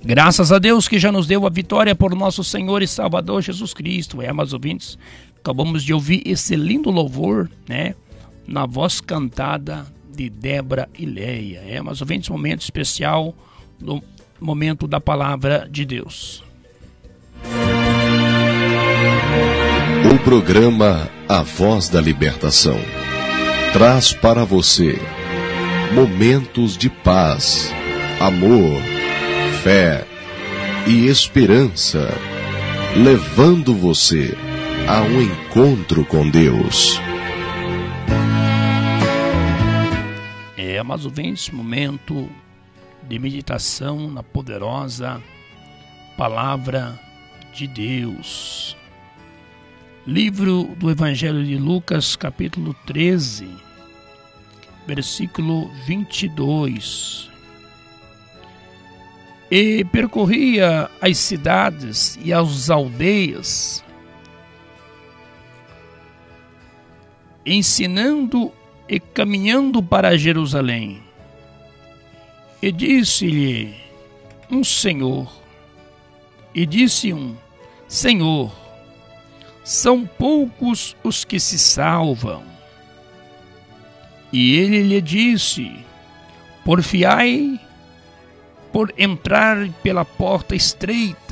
Graças a Deus que já nos deu a vitória por nosso Senhor e Salvador Jesus Cristo. Amados ouvintes, acabamos de ouvir esse lindo louvor, né? Na voz cantada de Débora e Leia. Amados ouvintes, momento especial, no momento da palavra de Deus. O programa A Voz da Libertação traz para você momentos de paz, amor, fé e esperança, levando você a um encontro com Deus. Amados ouvintes, momento de meditação na poderosa palavra de Deus. Livro do Evangelho de Lucas, capítulo 13, versículo 22. E percorria as cidades e as aldeias, ensinando e caminhando para Jerusalém. E disse-lhe um Senhor, Senhor, são poucos os que se salvam. E ele lhe disse, porfiai por entrar pela porta estreita,